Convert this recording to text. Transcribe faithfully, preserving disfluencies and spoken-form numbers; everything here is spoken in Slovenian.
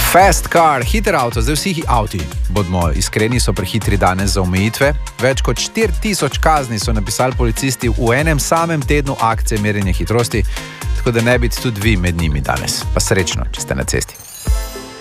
Fast car, hiter avto, zdaj vsi avti, bodimo iskreni, so prehitri danes za omejitve. Več kot štiri tisoč kazni so napisali policisti v enem samem tednu akcije merjenja hitrosti, tako da ne biti tudi vi med njimi danes. Pa srečno, če ste na cesti.